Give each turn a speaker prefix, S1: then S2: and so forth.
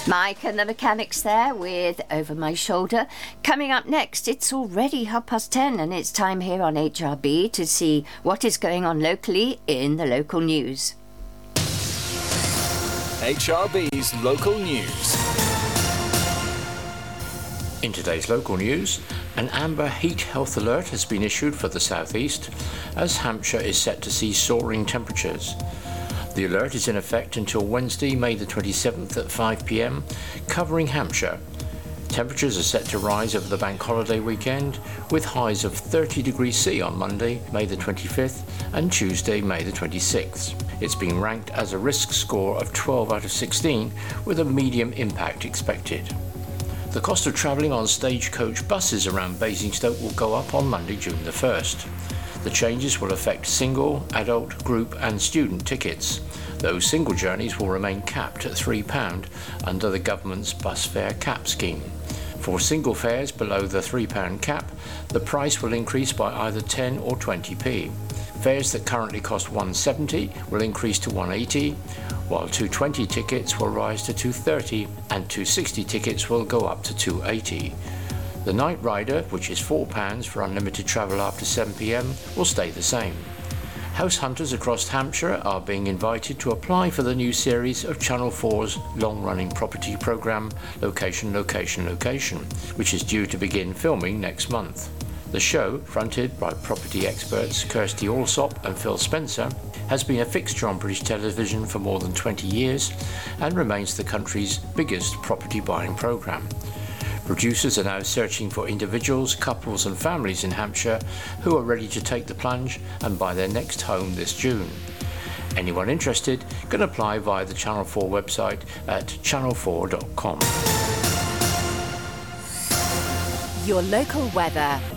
S1: Mike and the Mechanics there with Over My Shoulder. Coming up next, it's already 10:30 and it's time here on HRB to see what is going on locally in the local news.
S2: HRB's local news.
S3: In today's local news, an amber heat health alert has been issued for the southeast as Hampshire is set to see soaring temperatures. The alert is in effect until Wednesday, May the 27th at 5 p.m, covering Hampshire. Temperatures are set to rise over the bank holiday weekend, with highs of 30 degrees C on Monday, May the 25th, and Tuesday, May the 26th. It's being ranked as a risk score of 12 out of 16, with a medium impact expected. The cost of travelling on stagecoach buses around Basingstoke will go up on Monday, June the 1st. The changes will affect single, adult, group and student tickets. Those single journeys will remain capped at £3 under the government's bus fare cap scheme. For single fares below the £3 cap, the price will increase by either 10 or 20p. Fares that currently cost £1.70 will increase to £1.80, while 220 tickets will rise to £2.30 and 260 tickets will go up to £2.80. The Night Rider, which is £4 for unlimited travel after 7 p.m, will stay the same. House hunters across Hampshire are being invited to apply for the new series of Channel 4's long-running property programme, Location, Location, Location, which is due to begin filming next month. The show, fronted by property experts Kirsty Allsop and Phil Spencer, has been a fixture on British television for more than 20 years and remains the country's biggest property buying programme. Producers are now searching for individuals, couples and families in Hampshire who are ready to take the plunge and buy their next home this June. Anyone interested can apply via the Channel 4 website at channel4.com.
S4: Your local weather